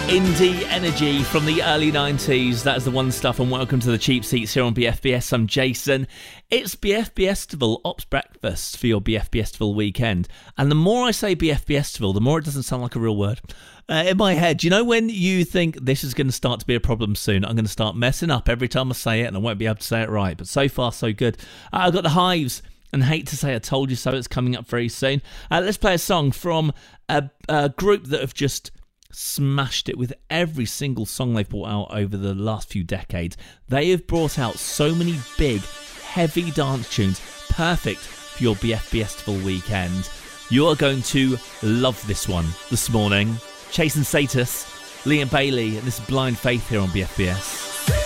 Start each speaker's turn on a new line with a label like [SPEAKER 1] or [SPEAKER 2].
[SPEAKER 1] Indie energy from the early 90s. That is the one stuff, and welcome to the Cheap Seats here on BFBS. I'm Jason. It's BFBestival Ops Breakfast for your BFBestival weekend. And the more I say BFBestival, the more it doesn't sound like a real word. In my head, you know when you think this is going to start to be a problem soon, I'm going to start messing up every time I say it and I won't be able to say it right. But so far, so good. I've got the Hives and Hate to Say I Told You So. It's coming up very soon. Let's play a song from a group that have just smashed it with every single song they've brought out over the last few decades. They have brought out so many big, heavy dance tunes, perfect for your BFBestival weekend. You are going to love this one this morning. Chasing Status, Liam Bailey, and this is Blind Faith here on BFBS.